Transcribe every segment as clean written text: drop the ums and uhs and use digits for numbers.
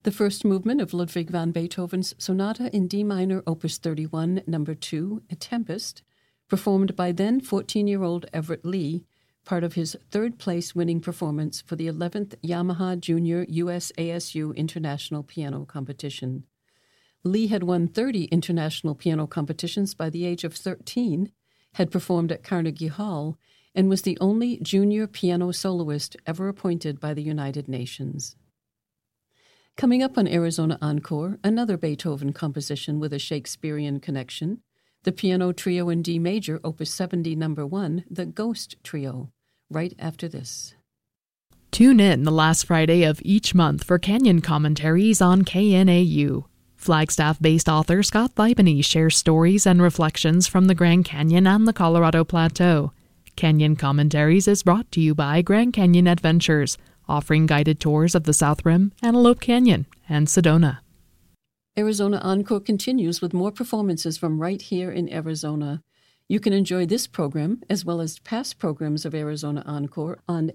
The first movement of Ludwig van Beethoven's Sonata in D minor, Opus 31, No. 2, A Tempest, performed by then 14-year-old Everett Lee, part of his third-place winning performance for the 11th Yamaha Junior USASU International Piano Competition. Lee had won 30 international piano competitions by the age of 13, had performed at Carnegie Hall, and was the only junior piano soloist ever appointed by the United Nations. Coming up on Arizona Encore, another Beethoven composition with a Shakespearean connection, the piano trio in D major, Opus 70, No. 1, the Ghost Trio, right after this. Tune in the last Friday of each month for Canyon commentaries on KNAU. Flagstaff-based author Scott Thibany shares stories and reflections from the Grand Canyon and the Colorado Plateau. Canyon Commentaries is brought to you by Grand Canyon Adventures, offering guided tours of the South Rim, Antelope Canyon, and Sedona. Arizona Encore continues with more performances from right here in Arizona. You can enjoy this program, as well as past programs of Arizona Encore, on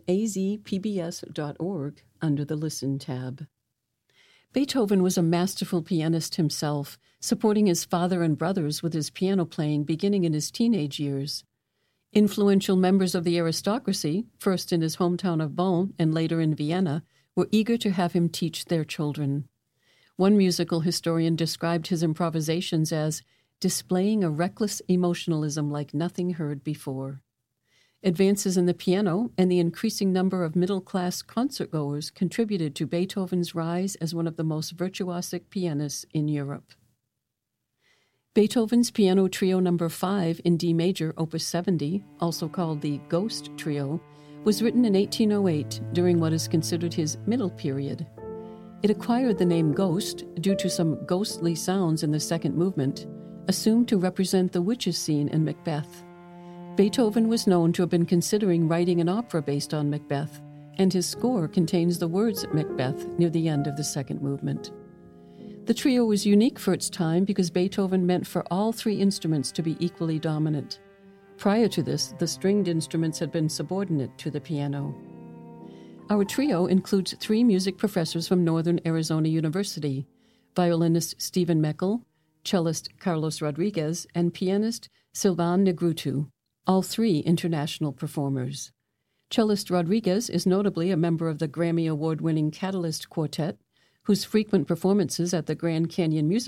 azpbs.org under the Listen tab. Beethoven was a masterful pianist himself, supporting his father and brothers with his piano playing beginning in his teenage years. Influential members of the aristocracy, first in his hometown of Bonn and later in Vienna, were eager to have him teach their children. One musical historian described his improvisations as displaying a reckless emotionalism like nothing heard before. Advances in the piano and the increasing number of middle-class concertgoers contributed to Beethoven's rise as one of the most virtuosic pianists in Europe. Beethoven's Piano Trio No. 5 in D major, Opus 70, also called the Ghost Trio, was written in 1808 during what is considered his middle period. It acquired the name Ghost due to some ghostly sounds in the second movement, assumed to represent the witches scene in Macbeth. Beethoven was known to have been considering writing an opera based on Macbeth, and his score contains the words Macbeth near the end of the second movement. The trio was unique for its time because Beethoven meant for all three instruments to be equally dominant. Prior to this, the stringed instruments had been subordinate to the piano. Our trio includes three music professors from Northern Arizona University: violinist Stephen Meckel, cellist Carlos Rodriguez, and pianist Sylvain Negrutu, all three international performers. Cellist Rodriguez is notably a member of the Grammy Award-winning Catalyst Quartet, whose frequent performances at the Grand Canyon Music